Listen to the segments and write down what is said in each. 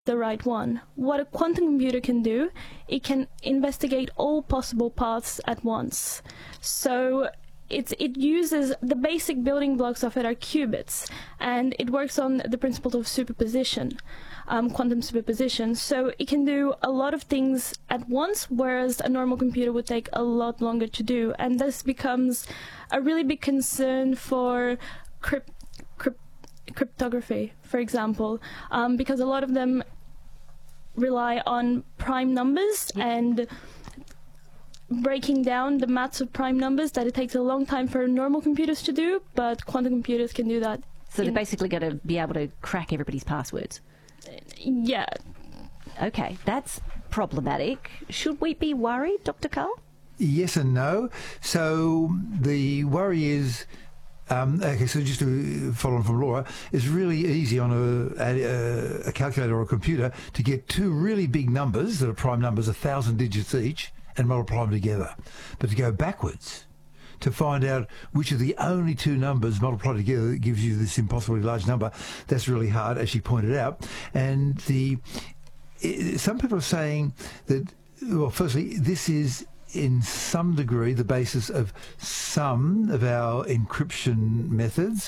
the right one. What a quantum computer can do, it can investigate all possible paths at once. So it uses the basic building blocks of it are qubits, and it works on the principle of superposition, quantum superposition. So it can do a lot of things at once, whereas a normal computer would take a lot longer to do. And this becomes a really big concern for cryptography, for example, because a lot of them rely on prime numbers and breaking down the maths of prime numbers that it takes a long time for normal computers to do, but quantum computers can do that. So they're basically going to be able to crack everybody's passwords? Yeah. Okay, that's problematic. Should we be worried, Dr. Karl? Yes and no. So the worry is... okay, so just to follow on from Laura, it's really easy on a calculator or a computer to get two really big numbers that are prime numbers, 1,000 digits each, and multiply them together. But to go backwards, to find out which of the only two numbers multiplied together that gives you this impossibly large number, that's really hard, as she pointed out. And some people are saying that, well, firstly, this is in some degree the basis of some of our encryption methods,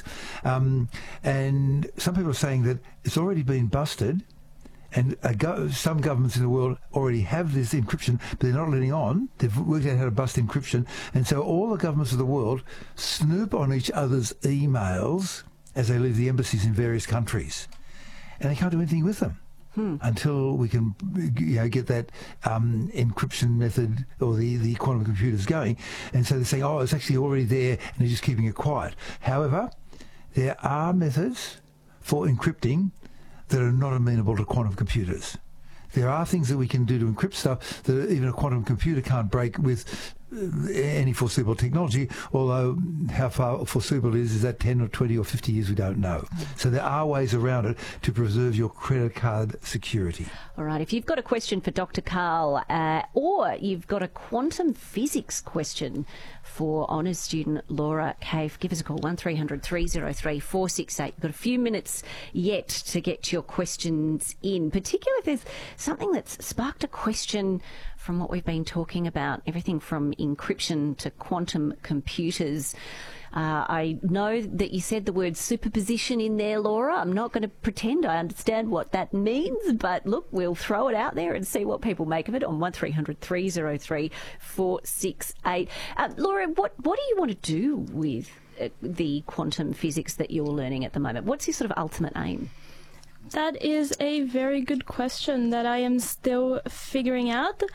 and some people are saying that it's already been busted, and some governments in the world already have this encryption, but they're not letting on. They've worked out how to bust encryption, and so all the governments of the world snoop on each other's emails as they leave the embassies in various countries, and they can't do anything with them. Until we can get that encryption method or the quantum computers going. And so they're saying, oh, it's actually already there, and they're just keeping it quiet. However, there are methods for encrypting that are not amenable to quantum computers. There are things that we can do to encrypt stuff that even a quantum computer can't break with any foreseeable technology, although how far foreseeable is that 10 or 20 or 50 years, we don't know. So there are ways around it to preserve your credit card security. All right, if you've got a question for Dr. Karl, or you've got a quantum physics question for honours student Laura Cave, give us a call, 1300 303 468. You've got a few minutes yet to get your questions in, particularly if there's something that's sparked a question from what we've been talking about, everything from encryption to quantum computers. I know that you said the word superposition in there, Laura. I'm not going to pretend I understand what that means, but look, we'll throw it out there and see what people make of it on 1300 303 468. Laura, what do you want to do with the quantum physics that you're learning at the moment? What's your sort of ultimate aim? That is a very good question that I am still figuring out.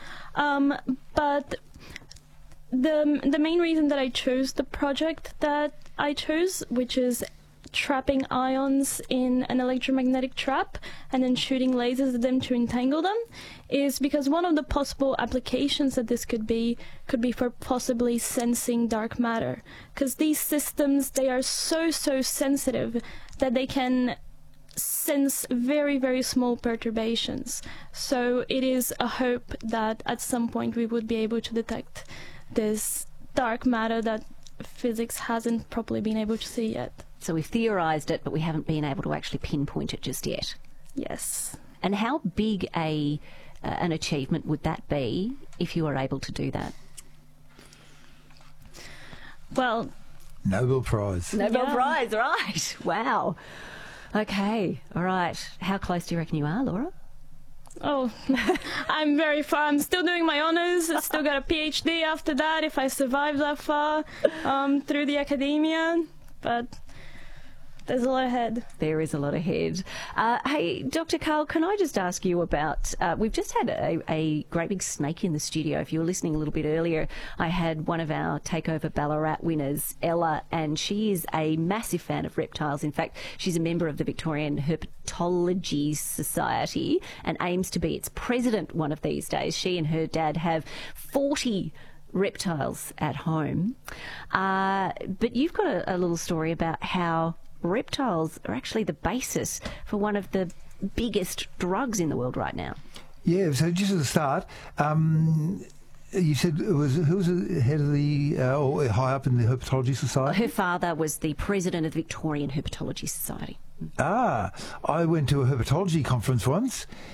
But the main reason that I chose the project that I chose, which is trapping ions in an electromagnetic trap and then shooting lasers at them to entangle them, is because one of the possible applications that this could be for possibly sensing dark matter. Because these systems, they are so sensitive that they can sense very, very small perturbations. So it is a hope that at some point we would be able to detect this dark matter that physics hasn't properly been able to see yet. So we've theorised it, but we haven't been able to actually pinpoint it just yet. Yes. And how big an achievement would that be if you were able to do that? Well, Nobel Prize. Nobel Prize, right. Wow. Okay, all right. How close do you reckon you are, Laura? Oh, I'm very far. I'm still doing my honours. I still got a PhD after that if I survive that far through the academia. But there's a lot ahead. There is a lot ahead. Hey, Dr. Karl, can I just ask you about... we've just had a great big snake in the studio. If you were listening a little bit earlier, I had one of our Takeover Ballarat winners, Ella, and she is a massive fan of reptiles. In fact, she's a member of the Victorian Herpetology Society and aims to be its president one of these days. She and her dad have 40 reptiles at home. But you've got a little story about how reptiles are actually the basis for one of the biggest drugs in the world right now. Yeah, so just at the start, you said who was the head of the, or high up in the Herpetology Society? Her father was the president of the Victorian Herpetology Society. I went to a herpetology conference once,